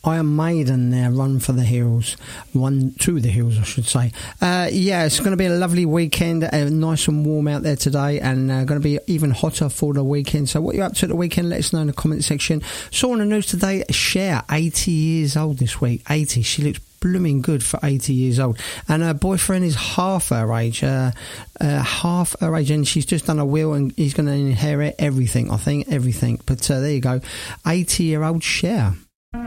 Iron Maiden there, Run to the Hills, I should say. Yeah, it's going to be a lovely weekend, nice and warm out there today, and going to be even hotter for the weekend. So what you're up to at the weekend, let us know in the comment section. Saw on the news today, Cher, 80 years old this week. 80, she looks blooming good for 80 years old, and her boyfriend is half her age, and she's just done a will, and he's going to inherit everything, I think, everything. But there you go, 80-year-old Cher.